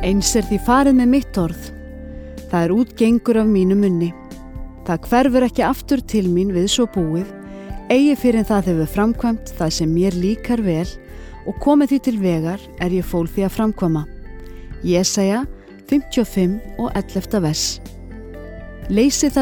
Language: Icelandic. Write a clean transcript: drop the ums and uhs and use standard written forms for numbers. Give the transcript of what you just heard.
Eins því farið með mitt orð. Það útgengur af mínu munni. Það hverfur ekki aftur til mín við svo búið, eigi fyrir en það hefur framkvæmt það sem mér líkar vel og komið því til vegar ég fól því að framkvæma. Jesaja 55 og 11 vers. Leysið það